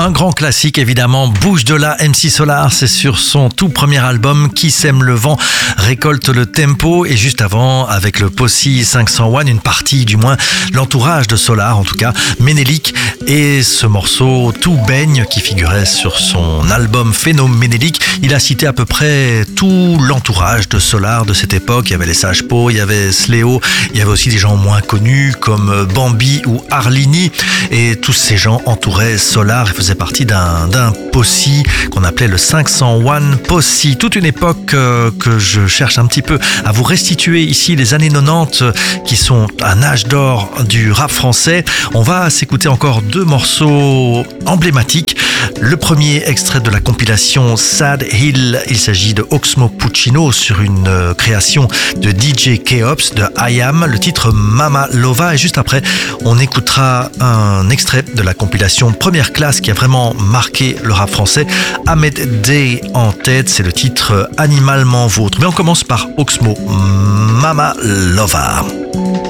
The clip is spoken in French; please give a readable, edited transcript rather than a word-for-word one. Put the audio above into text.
Un grand classique évidemment, Bouge de là, MC Solar, c'est sur son tout premier album Qui sème le vent récolte le tempo, et juste avant avec le Posse 501, une partie du moins, l'entourage de Solar en tout cas, Ménélique, et ce morceau Tout baigne qui figurait sur son album Phénoménélique. Il a cité à peu près tout l'entourage de Solar de cette époque. Il y avait les Sages Peaux, il y avait Sléo, il y avait aussi des gens moins connus comme Bambi ou Arlini, et tous ces gens entouraient Solar et faisaient partie d'un Posse qu'on appelait le 501 Posse. Toute une époque que je cherche un petit peu à vous restituer ici, les années 90 qui sont un âge d'or du rap français. On va s'écouter encore deux morceaux emblématiques. Le premier extrait de la compilation Sad Hill, il s'agit de Oxmo Puccino sur une création de DJ Keops de I Am, le titre Mama Lova, et juste après on écoutera un extrait de la compilation Première Classe qui a vraiment marqué le rap français, Ahmed Day en tête, c'est le titre Animalement Vôtre. Mais on commence par Oxmo, Mama Lova.